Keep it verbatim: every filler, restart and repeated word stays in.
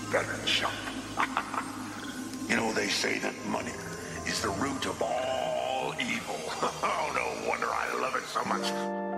better chump. You know, they say that money is the root of all evil. Oh, no wonder I love it so much.